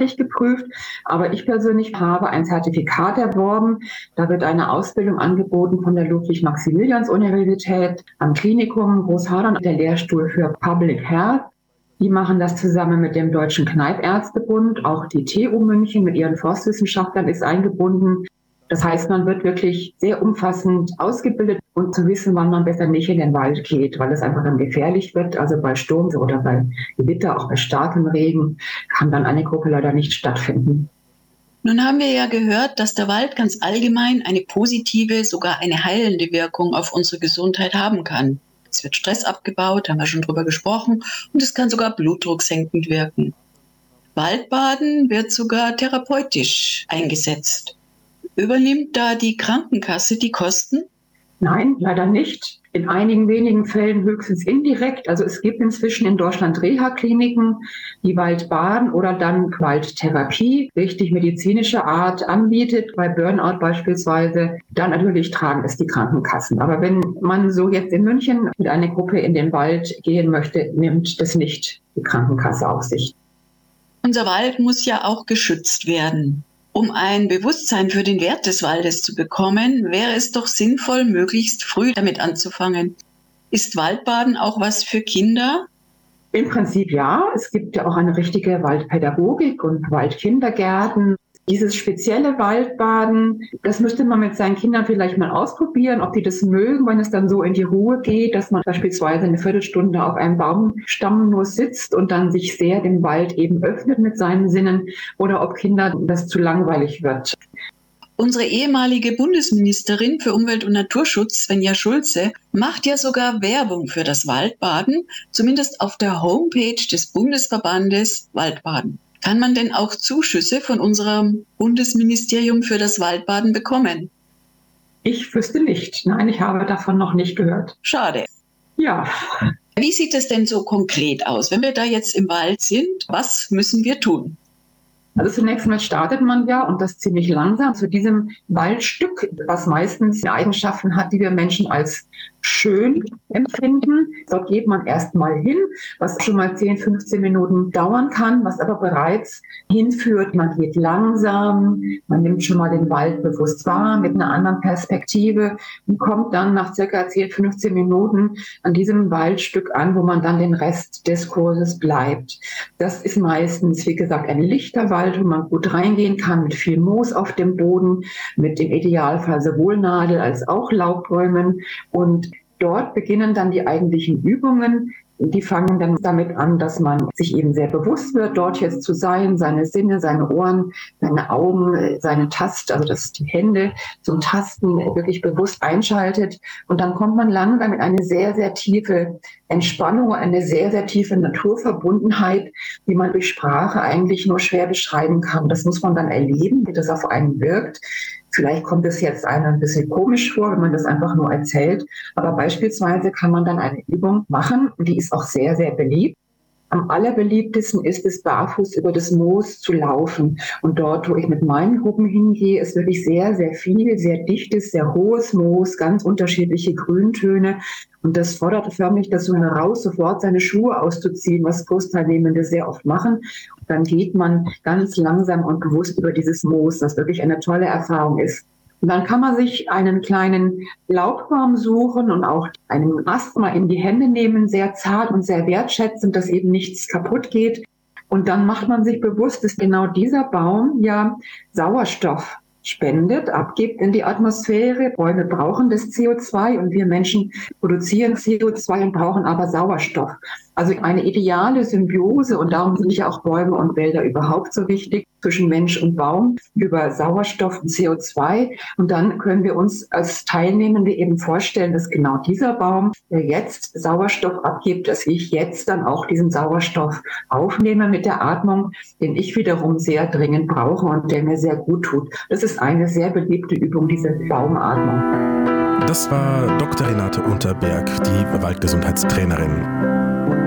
nicht geprüft, aber ich persönlich habe ein Zertifikat erworben. Da wird eine Ausbildung angeboten von der Ludwig-Maximilians-Universität am Klinikum Großhadern, der Lehrstuhl für Public Health. Die machen das zusammen mit dem Deutschen Kneipärztebund. Auch die TU München mit ihren Forstwissenschaftlern ist eingebunden. Das heißt, man wird wirklich sehr umfassend ausgebildet und zu wissen, wann man besser nicht in den Wald geht, weil es einfach dann gefährlich wird. Also bei Sturm oder bei Gewitter, auch bei starkem Regen, kann dann eine Gruppe leider nicht stattfinden. Nun haben wir ja gehört, dass der Wald ganz allgemein eine positive, sogar eine heilende Wirkung auf unsere Gesundheit haben kann. Es wird Stress abgebaut, haben wir schon drüber gesprochen, und es kann sogar blutdrucksenkend wirken. Waldbaden wird sogar therapeutisch eingesetzt. Übernimmt da die Krankenkasse die Kosten? Nein, leider nicht. In einigen wenigen Fällen höchstens indirekt. Also es gibt inzwischen in Deutschland Reha-Kliniken, die Waldbaden oder dann Waldtherapie richtig medizinischer Art anbietet, bei Burnout beispielsweise. Dann natürlich tragen es die Krankenkassen. Aber wenn man so jetzt in München mit einer Gruppe in den Wald gehen möchte, nimmt das nicht die Krankenkasse auf sich. Unser Wald muss ja auch geschützt werden. Um ein Bewusstsein für den Wert des Waldes zu bekommen, wäre es doch sinnvoll, möglichst früh damit anzufangen. Ist Waldbaden auch was für Kinder? Im Prinzip ja. Es gibt ja auch eine richtige Waldpädagogik und Waldkindergärten. Dieses spezielle Waldbaden, das müsste man mit seinen Kindern vielleicht mal ausprobieren, ob die das mögen, wenn es dann so in die Ruhe geht, dass man beispielsweise eine Viertelstunde auf einem Baumstamm nur sitzt und dann sich sehr dem Wald eben öffnet mit seinen Sinnen, oder ob Kindern das zu langweilig wird. Unsere ehemalige Bundesministerin für Umwelt und Naturschutz, Svenja Schulze, macht ja sogar Werbung für das Waldbaden, zumindest auf der Homepage des Bundesverbandes Waldbaden. Kann man denn auch Zuschüsse von unserem Bundesministerium für das Waldbaden bekommen? Ich wüsste nicht. Nein, ich habe davon noch nicht gehört. Schade. Ja. Wie sieht es denn so konkret aus? Wenn wir da jetzt im Wald sind, was müssen wir tun? Also zunächst mal startet man ja, und das ziemlich langsam, zu diesem Waldstück, was meistens Eigenschaften hat, die wir Menschen als schön empfinden. Dort geht man erst mal hin, was schon mal 10, 15 Minuten dauern kann, was aber bereits hinführt. Man geht langsam, man nimmt schon mal den Wald bewusst wahr mit einer anderen Perspektive und kommt dann nach circa 10, 15 Minuten an diesem Waldstück an, wo man dann den Rest des Kurses bleibt. Das ist meistens, wie gesagt, ein lichter Wald, wo man gut reingehen kann, mit viel Moos auf dem Boden, mit im Idealfall sowohl Nadel- als auch Laubbäumen. Und dort beginnen dann die eigentlichen Übungen. Die fangen dann damit an, dass man sich eben sehr bewusst wird, dort jetzt zu sein, seine Sinne, seine Ohren, seine Augen, seine also die Hände zum Tasten wirklich bewusst einschaltet. Und dann kommt man langsam in eine sehr, sehr tiefe Entspannung, eine sehr, sehr tiefe Naturverbundenheit, die man durch Sprache eigentlich nur schwer beschreiben kann. Das muss man dann erleben, wie das auf einen wirkt. Vielleicht kommt es jetzt einem ein bisschen komisch vor, wenn man das einfach nur erzählt. Aber beispielsweise kann man dann eine Übung machen, die ist auch sehr, sehr beliebt. Am allerbeliebtesten ist es, barfuß über das Moos zu laufen. Und dort, wo ich mit meinen Gruppen hingehe, ist wirklich sehr, sehr viel, sehr dichtes, sehr hohes Moos, ganz unterschiedliche Grüntöne. Und das fordert förmlich dazu heraus, sofort seine Schuhe auszuziehen, was Kursteilnehmende sehr oft machen. Und dann geht man ganz langsam und bewusst über dieses Moos, was wirklich eine tolle Erfahrung ist. Und dann kann man sich einen kleinen Laubbaum suchen und auch einen Ast mal in die Hände nehmen, sehr zart und sehr wertschätzend, dass eben nichts kaputt geht. Und dann macht man sich bewusst, dass genau dieser Baum ja Sauerstoff spendet, abgibt in die Atmosphäre. Bäume brauchen das CO2 und wir Menschen produzieren CO2 und brauchen aber Sauerstoff. Also eine ideale Symbiose, und darum sind ja auch Bäume und Wälder überhaupt so wichtig, zwischen Mensch und Baum über Sauerstoff und CO2. Und dann können wir uns als Teilnehmende eben vorstellen, dass genau dieser Baum, der jetzt Sauerstoff abgibt, dass ich jetzt dann auch diesen Sauerstoff aufnehme mit der Atmung, den ich wiederum sehr dringend brauche und der mir sehr gut tut. Das ist eine sehr beliebte Übung, diese Baumatmung. Das war Dr. Renate Unterberg, die Waldgesundheitstrainerin.